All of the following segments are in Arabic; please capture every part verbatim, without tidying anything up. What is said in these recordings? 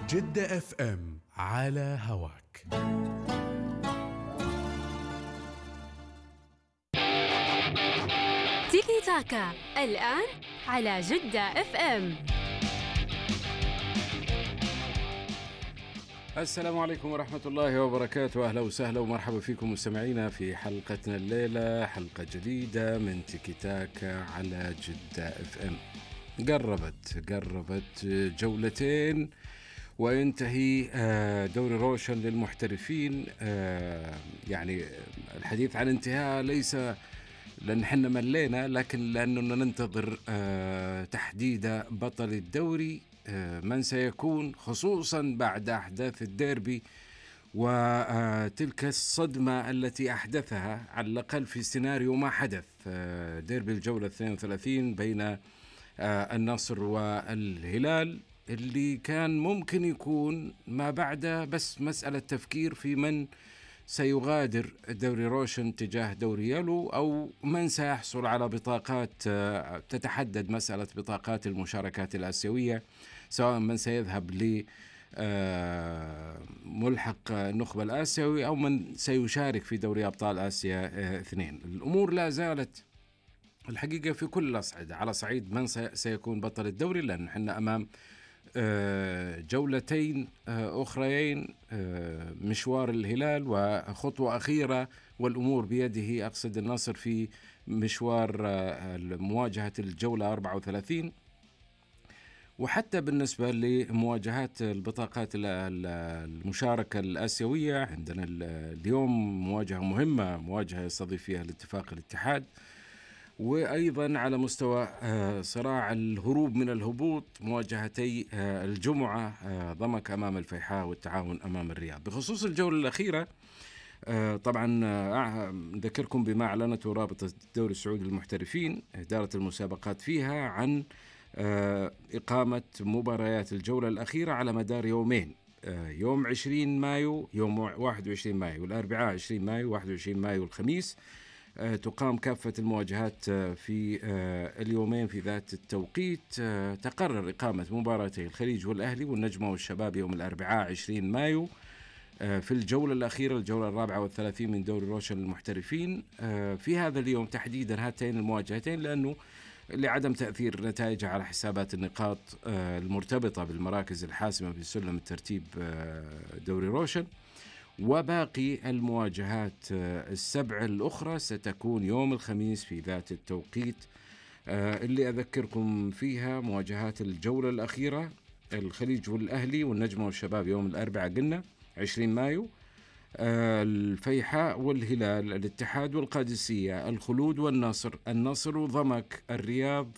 جدة اف ام على هواك. تيكي تاكا الآن على جدة اف ام. السلام عليكم ورحمة الله وبركاته. أهلا وسهلا ومرحبا فيكم مستمعينا في حلقتنا الليلة، حلقة جديدة من تيكي تاكا على جدة اف ام. قربت قربت جولتين وينتهي دوري روشن للمحترفين. يعني الحديث عن انتهاء ليس لأن حنا ملينا، لكن لأننا ننتظر تحديد بطل الدوري من سيكون، خصوصا بعد أحداث الديربي وتلك الصدمة التي أحدثها على الأقل في سيناريو ما حدث ديربي الجولة اثنين وثلاثين بين النصر والهلال، اللي كان ممكن يكون ما بعده بس مسألة تفكير في من سيغادر دوري روشن تجاه دوري يلو، أو من سيحصل على بطاقات. تتحدد مسألة بطاقات المشاركات الآسيوية، سواء من سيذهب لملحق النخبة الآسيوي أو من سيشارك في دوري أبطال آسيا اثنين. الأمور لا زالت الحقيقة في كل الأصعدة على صعيد من سيكون بطل الدوري، لأن احنا أمام جولتين أخرين، مشوار الهلال وخطوة أخيرة والأمور بيده، أقصد النصر في مشوار مواجهة الجولة أربعة وثلاثين. وحتى بالنسبة لمواجهات البطاقات المشاركة الآسيوية، عندنا اليوم مواجهة مهمة، مواجهة يستضيف فيها الاتفاق الاتحاد، وأيضا على مستوى صراع الهروب من الهبوط مواجهتي الجمعة، ضمك أمام الفيحاء والتعاون أمام الرياض. بخصوص الجولة الأخيرة، طبعا نذكركم بما أعلنته رابطة الدوري السعودي للمحترفين إدارة المسابقات فيها عن إقامة مباريات الجولة الأخيرة على مدار يومين، يوم عشرين مايو، يوم واحد وعشرين مايو الأربعاء عشرين مايو، واحد وعشرين مايو الخميس. تقام كافة المواجهات في اليومين في ذات التوقيت. تقرر إقامة مباراتي الخليج والأهلي والنجمة والشباب يوم الأربعاء عشرين مايو في الجولة الأخيرة، الجولة الرابعة والثلاثين من دوري روشن للمحترفين. في هذا اليوم تحديدا هاتين المواجهتين، لأنه لعدم تأثير نتائجها على حسابات النقاط المرتبطة بالمراكز الحاسمة في سلم الترتيب دوري روشن. وباقي المواجهات السبع الأخرى ستكون يوم الخميس في ذات التوقيت، اللي أذكركم فيها مواجهات الجولة الأخيرة الخليج والأهلي والنجمة والشباب يوم الأربعاء قلنا عشرين مايو، الفيحاء والهلال، الاتحاد والقادسية، الخلود والنصر، النصر وضمك، الرياض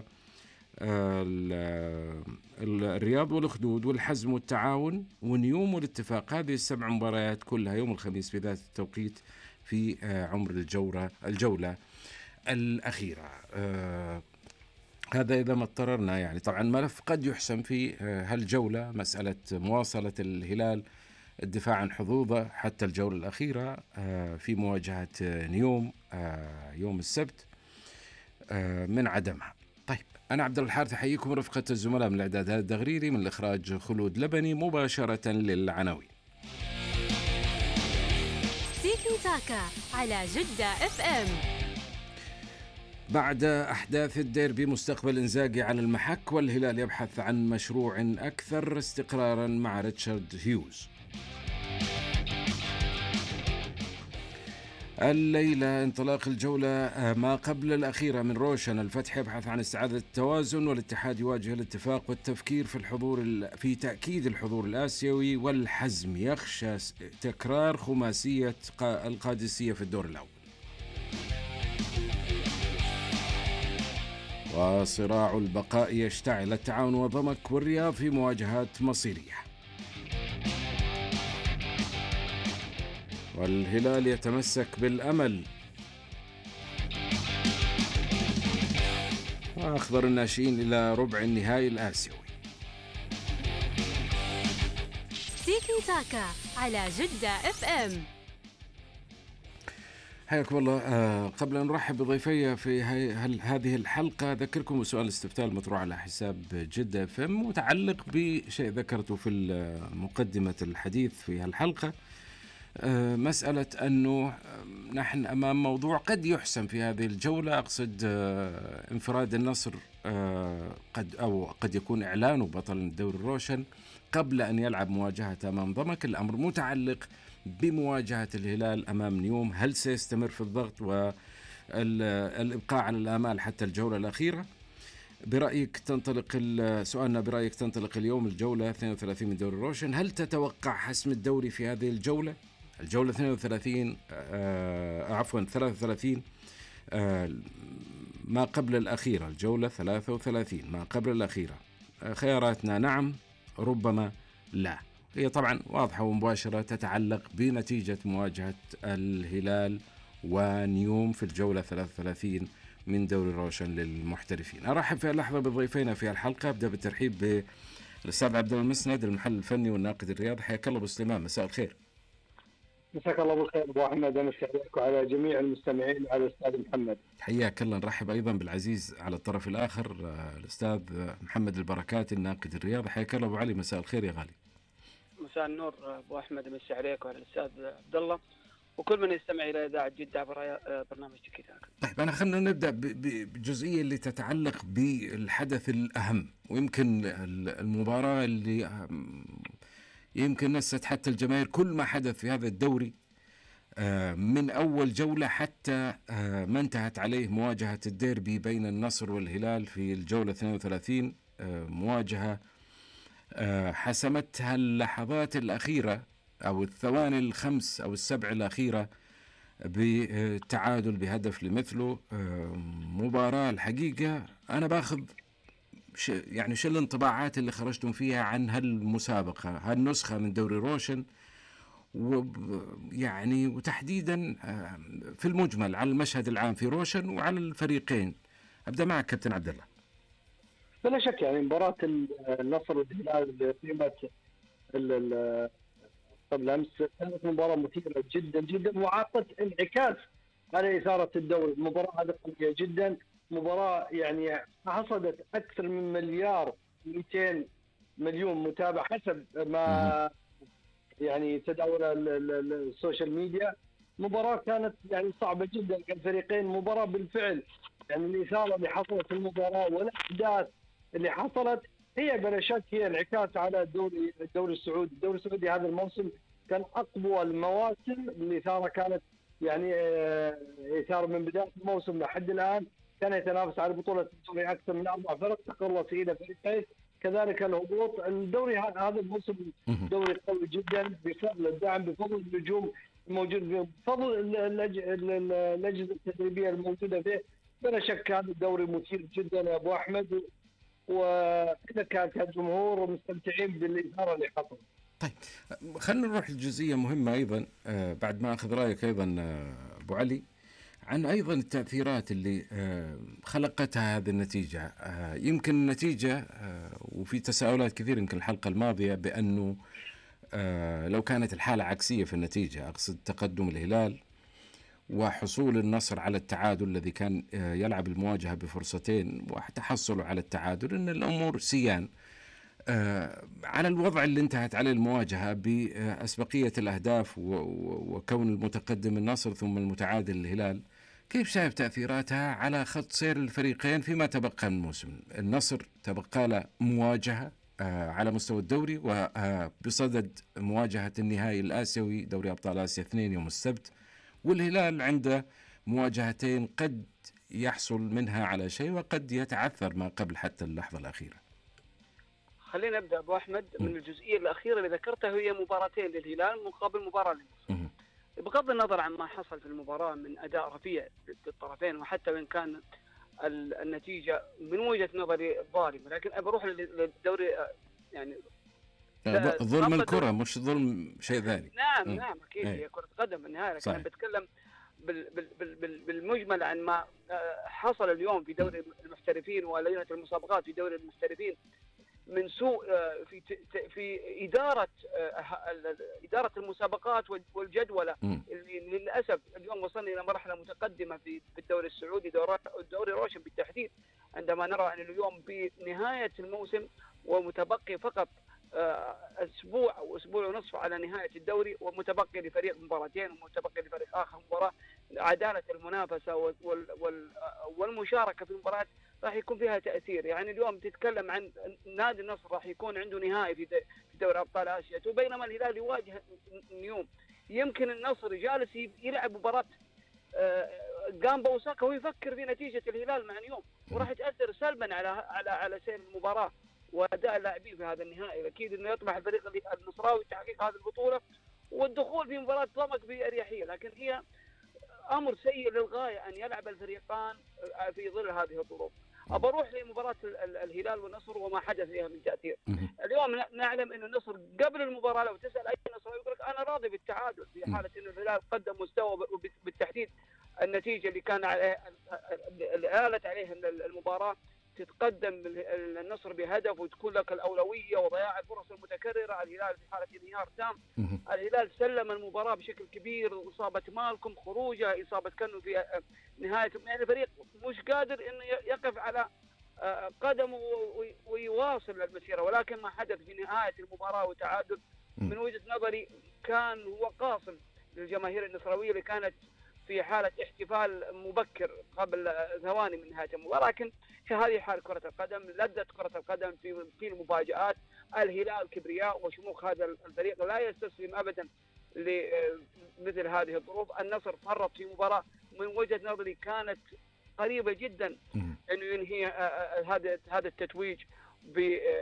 الرياض والأخدود والحزم والتعاون ونيوم والاتفاق. هذه السبع مباريات كلها يوم الخميس في ذات التوقيت في عمر الجولة الجولة الأخيرة. آه هذا إذا ما اضطررنا، يعني طبعا ملف قد يحسم في هالجولة، مسألة مواصلة الهلال الدفاع عن حظوظه حتى الجولة الأخيرة آه في مواجهة نيوم آه يوم السبت آه من عدمها. طيب، أنا عبد الحارث أحييكم رفقة الزملاء من الإعداد الدغريري، من الإخراج خلود لبني، مباشرة للعناوين. تيكي تاكا على جدة اف ام. بعد أحداث الديربي مستقبل إنزاغي على المحك، والهلال يبحث عن مشروع أكثر استقرارا مع ريتشارد هيوز. الليلة انطلاق الجولة ما قبل الأخيرة من روشن، الفتح يبحث عن استعادة التوازن، والاتحاد يواجه الاتفاق والتفكير في الحضور في تأكيد الحضور الآسيوي، والحزم يخشى تكرار خماسية القادسية في الدور الأول. وصراع البقاء يشتعل، التعاون وضمك والرياض في مواجهات مصيرية، والهلال يتمسك بالأمل. وأخضر الناشئين إلى ربع النهائي الآسيوي. تيكي تاكا على جدة اف ام. حياكم الله. آه قبل أن نرحب بضيفي في هاي هذه الحلقة أذكركم بسؤال استفتاء المطروح على حساب جدة اف ام متعلق بشيء ذكرته في مقدمة الحديث في هالحلقة. آه مسألة أنه نحن أمام موضوع قد يحسم في هذه الجولة، أقصد آه انفراد النصر آه قد أو قد يكون إعلانه بطل الدوري الروشن قبل أن يلعب مواجهة أمام ضمك. الأمر متعلق بمواجهة الهلال أمام نيوم. هل سيستمر في الضغط والإبقاء على الآمال حتى الجولة الأخيرة؟ برأيك تنطلق سؤالنا برأيك تنطلق اليوم الجولة اثنين وثلاثين من دوري الروشن. هل تتوقع حسم الدوري في هذه الجولة الجولة اثنين وثلاثين آه عفوا ثلاثة وثلاثين آه ما قبل الأخيرة، الجولة ثلاثة وثلاثين ما قبل الأخيرة؟ آه خياراتنا نعم، ربما لا. هي طبعا واضحة ومباشرة، تتعلق بنتيجة مواجهة الهلال ونيوم في الجولة ثلاثة وثلاثين من دوري روشن للمحترفين. أرحب في اللحظة بضيفينا في الحلقة. أبدأ بالترحيب بالأستاذ عبد الله المسند، المحلل الفني والناقد الرياضي. حياك الله أبو سليمان، مساء الخير. مساك الله بالخير أبو أحمد، أمسي عليك وعلى جميع المستمعين وعلى الأستاذ محمد. حياك الله. نرحب أيضا بالعزيز على الطرف الآخر الأستاذ محمد البركات، الناقد الرياضي. حياك الله أبو علي، مساء الخير يا غالي. مساء النور أبو أحمد، أمسي عليك وعلى الأستاذ عبد الله وكل من يستمع إلى إذاعة جدة عبر برنامج تيكي-تاكا. طيب أنا خلنا نبدأ بالجزئية اللي تتعلق بالحدث الأهم، ويمكن المباراة اللي يمكن نست حتى الجماهير، كل ما حدث في هذا الدوري من أول جولة حتى ما انتهت عليه مواجهة الديربي بين النصر والهلال في الجولة اثنين وثلاثين، مواجهة حسمتها اللحظات الأخيرة أو الثواني الخمس أو السبع الأخيرة بالتعادل بهدف لمثله. مباراة الحقيقة أنا باخذ يعني شو الانطباعات اللي خرجتم فيها عن هالمسابقة، هالنسخة من دوري روشن، ويعني وتحديدا في المجمل على المشهد العام في روشن وعلى الفريقين. أبدأ معك كابتن عبد الله. بلا شك يعني مباراة النصر والهلال قيمة قبل أمس كانت مباراة مثيرة جدا جدا وعطت انعكاس على إثارة الدوري. المباراة هذه قوية جدا، مباراة يعني حصدت أكثر من مليار مئتين مليون متابع حسب ما يعني تداول السوشيال ميديا. مباراة كانت يعني صعبة جدا كالفريقين. مباراة بالفعل يعني الإثارة اللي حصلت في المباراة والأحداث اللي حصلت هي بلا شك هي انعكاس على الدوري الدوري السعودي. الدوري السعودي هذا الموسم كان أقوى المواسم. الإثارة كانت يعني إثارة من بداية الموسم لحد الآن، كان يتنافس على بطولة الدوري أكثر من أربع فرق، تقلص إلى فريقين. كذلك الهبوط. الدوري هذا الموسم دوري قوي جدا بفضل الدعم، بفضل النجوم الموجود، بفضل الأجهزة التدريبية الموجودة فيه. بلا شك هذا الدوري مثير جدا يا أبو أحمد، وإذا كانت الجمهور مستمتعين بالإثارة اللي حصلت. طيب خلينا نروح لجزئية مهمة أيضا بعد ما أخذ رأيك أيضا أبو علي عن أيضا التأثيرات اللي خلقتها هذه النتيجة. يمكن النتيجة وفي تساؤلات كثير يمكن الحلقة الماضية بأنه لو كانت الحالة عكسية في النتيجة، أقصد تقدم الهلال وحصول النصر على التعادل الذي كان يلعب المواجهة بفرصتين وتحصلوا على التعادل، إن الأمور سيان على الوضع اللي انتهت عليه المواجهة بأسبقية الأهداف وكون المتقدم النصر ثم المتعادل الهلال. كيف شايف تأثيراتها على خط سير الفريقين فيما تبقى من الموسم؟ النصر تبقى له مواجهة على مستوى الدوري وبصدد مواجهة النهائي الآسيوي دوري أبطال آسيا اثنين يوم السبت، والهلال عنده مواجهتين قد يحصل منها على شيء وقد يتعثر ما قبل حتى اللحظة الأخيرة. خلينا نبدأ أبو أحمد من الجزئية الأخيرة اللي ذكرتها، هي مباراتين للهلال مقابل مباراة للنصر. بغض النظر عن ما حصل في المباراة من أداء رفيع للطرفين، وحتى وإن كان النتيجة من وجهة نظري ظالمة، لكن أبى أروح للدوري يعني ظلم الكرة مش ظلم شيء ثاني. نعم م. نعم أكيد هي كرة قدم بالنهاية، لكن أنا بتكلم بالمجمل عن ما حصل اليوم في دوري المحترفين ولجنة المسابقات في دوري المحترفين. من سوء في في اداره اداره المسابقات والجدوله اللي للاسف اليوم وصلنا الى مرحله متقدمه في الدوري السعودي، الدوري الروشن بالتحديد، عندما نرى ان اليوم بنهايه الموسم ومتبقي فقط اسبوع او اسبوع ونصف على نهايه الدوري، ومتبقي لفريق مباراتين ومتبقي لفريق اخر مباراه، عداله المنافسه والمشاركه في المباراه راح يكون فيها تاثير. يعني اليوم تتكلم عن نادي النصر راح يكون عنده نهائي في دوري ابطال اسيا، وبينما الهلال يواجه نيوم. يمكن النصر جالس يلعب مباراه جامبا اوساكا ويفكر في نتيجه الهلال مع نيوم، وراح تاثر سلبا على على على سير المباراه واداء اللاعبين في هذا النهائي. اكيد انه يطمح الفريق النصراوي تحقيق هذه البطوله والدخول في مباراه ضمك باريحيه، لكن هي امر سيء للغايه ان يلعب الفريقان في ظل هذه الظروف. ابى اروح لمباراه الهلال والنصر وما حدث فيها من تاثير. اليوم نعلم ان النصر قبل المباراه لو تسال اي نصراوي يقول لك انا راضي بالتعادل، في حاله انه الهلال قدم مستوى، وبالتحديد النتيجه اللي كان عليها اللي آلت عليها المباراه، تتقدم النصر بهدف وتكون لك الأولوية وضياع الفرص المتكررة، الهلال في حالة انهيار تام. الهلال سلم المباراة بشكل كبير، إصابة مالكم، خروجه، إصابة كانوا في نهاية، يعني الفريق مش قادر إنه يقف على قدمه ويواصل المسيرة. ولكن ما حدث في نهاية المباراة وتعادل من وجهة نظري كان هو قاصم للجماهير النصراوية اللي كانت في حالة احتفال مبكر قبل ثواني من نهاية المباراة. لكن هذه حال كرة القدم، لذة كرة القدم في في المفاجآت. الهلال كبرياء وشموخ هذا الفريق لا يستسلم أبدا لمثل هذه الظروف. النصر فرط في مباراة من وجهة نظري كانت قريبة جدا أنه ينهي هذا هذا التتويج ب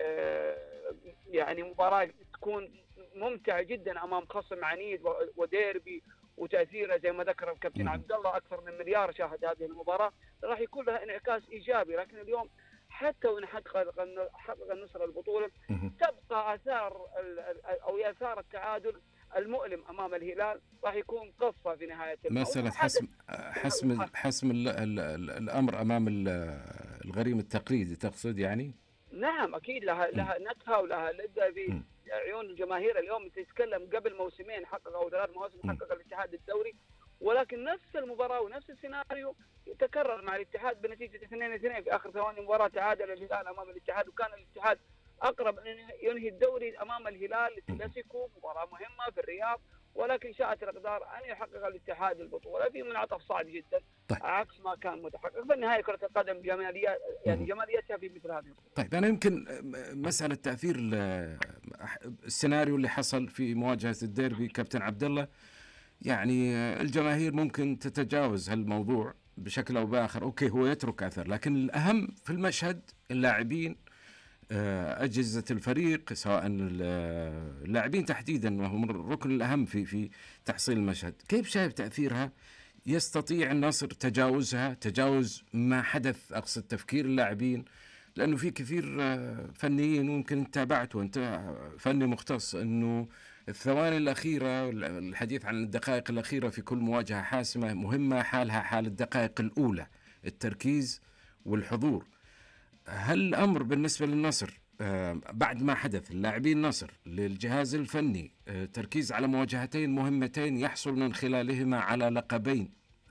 يعني مباراة تكون ممتعة جدا أمام خصم عنيد وديربي، وتأثيره زي ما ذكر الكابتن عبد الله أكثر من مليار شاهد هذه المباراة، راح يكون لها انعكاس إيجابي. لكن اليوم حتى وإن حقق حقق النصر البطولة تبقى آثار أو آثار التعادل المؤلم أمام الهلال راح يكون قصة في نهاية مسألة حسم حسم حسم ال ال ال الأمر أمام الغريم التقليدي تقصد يعني؟ نعم أكيد لها لها نكهة ولها لذة في عيون الجماهير. اليوم تتكلم قبل موسمين حقق أو ثلاث مواسم حقق الاتحاد الدوري، ولكن نفس المباراة ونفس السيناريو يتكرر مع الاتحاد بنتيجة اثنين اثنين في آخر ثواني مباراة. تعادل الهلال أمام الاتحاد، وكان الاتحاد أقرب أن ينهي الدوري أمام الهلال. الكلاسيكو مباراة مهمة في الرياض، ولكن شاءت الأقدار أن يحقق الاتحاد البطولة في منعطف صعب جدا. طيب. عكس ما كان متحقق. في النهاية كرة القدم جمالية، يعني جماليتها في مثل هذه. طيب أنا يمكن مسألة تأثير السيناريو اللي حصل في مواجهة الديربي كابتن عبد الله، يعني الجماهير ممكن تتجاوز هالموضوع بشكل أو بآخر، أوكي هو يترك أثر، لكن الأهم في المشهد اللاعبين، أجهزة الفريق، سواء اللاعبين تحديدا وهم الركن الأهم في في تحصيل المشهد. كيف شايف تأثيرها؟ يستطيع النصر تجاوزها، تجاوز ما حدث، أقصد تفكير اللاعبين، لأنه في كثير فنيين ويمكن انت تابعت وانت فني مختص أنه الثواني الأخيرة، الحديث عن الدقائق الأخيرة في كل مواجهة حاسمة مهمة، حالها حال الدقائق الأولى، التركيز والحضور. هل الأمر بالنسبة للنصر بعد ما حدث اللاعبين النصر للجهاز الفني تركيز على مواجهتين مهمتين يحصل من خلالهما على لقبين،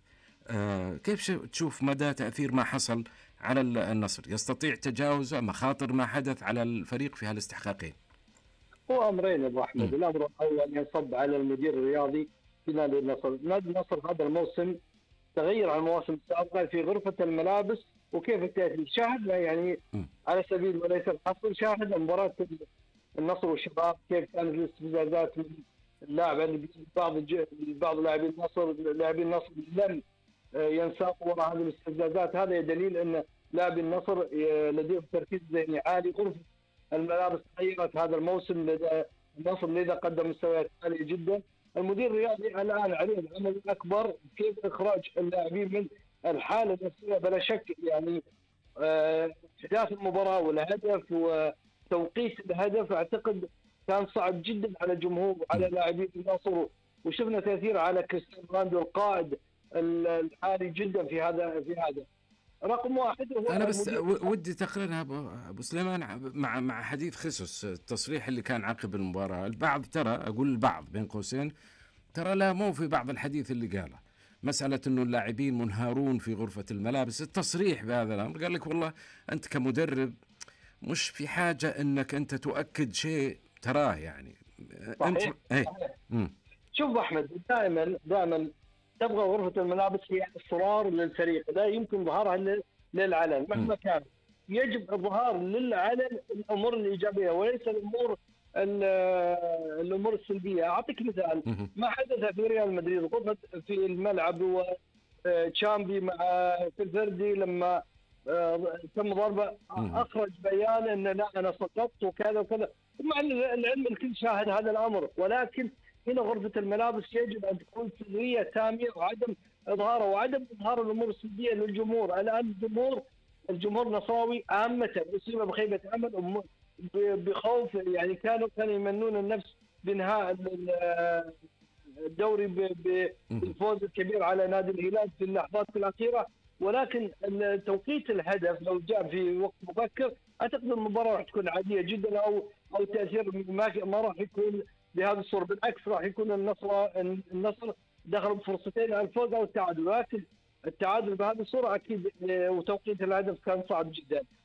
كيف تشوف مدى تأثير ما حصل على النصر؟ يستطيع تجاوز مخاطر ما حدث على الفريق في هالاستحقاقين؟ هو أمرين أبو أحمد. الأمر الأول ينصب على المدير الرياضي في نادي النصر. نادي النصر هذا الموسم تغير عن المواسم السابقة في غرفة الملابس وكيف التأثير. شاهدنا يعني م. على سبيل وليس الحصر، شاهد مباراة النصر والشباب كيف كانت الاستفزازات من اللاعب، بعض بعض لاعبين النصر لاعبين النصر لم ينساقوا وراء هذه الاستفزازات. هذا دليل أن لاعبي النصر لديهم تركيز ذهني عالي. غرفة الملابس تغيرت هذا الموسم لدى النصر، لذا قدم مستويات عالية جدا. المدير الرياضي الآن عليه العمل الأكبر كيف إخراج اللاعبين من الحالة النفسية بلا شك. يعني أحداث المباراة والهدف وتوقيت الهدف أعتقد كان صعب جدا على الجمهور وعلى لاعبين النصر، وشفنا تأثير على كريستيانو رونالدو القائد الحالي جدا في هذا في هذا رقم واحد هو انا بس المدير. ودي تقريرها ابو أبو سليمان مع مع حديث خصوص التصريح اللي كان عقب المباراه. البعض ترى، اقول البعض بين قوسين، ترى لا مو في بعض الحديث اللي قاله مساله انه اللاعبين منهارون في غرفه الملابس، التصريح بهذا الامر قال لك والله انت كمدرب مش في حاجه انك انت تؤكد شيء تراه يعني. انت صحيح. ايه صحيح. شوف احمد، دائما دائما تبغى غرفه الملابس هي اسرار للفريق، لا يمكن ظهارها للعلن مهما كان. يجب الظهار للعلن الامور الايجابيه وليس الامور الامور السلبيه. اعطيك مثال ما حدث في ريال مدريد، غرفه في الملعب وتشامبي مع فالفيردي لما تم ضربه اخرج بيان ان لا انا سقطت وكذا وكذا، مع العلم الكل شاهد هذا الامر. ولكن هنا غرفه الملابس يجب ان تكون سريه تامه وعدم اظهارها وعدم اظهار الامور السلبيه للجمهور. الان الجمهور الجمهور النصراوي عامه اصيب بخيبه امل بخوف، يعني كانوا كانوا يمنون النفس بانهاء الدوري بالفوز الكبير على نادي الهلال في اللحظات الاخيره. ولكن توقيت الهدف لو جاء في وقت مبكر اعتقد المباراه راح تكون عاديه جدا، او او تاثير ما ما راح يكون بهذا الصوره، بالعكس راح يكون النصر النصر دخل بفرصتين الفوز او التعادل. ولكن التعادل بهذه الصوره اكيد وتوقيت الهدف كان صعب جدا.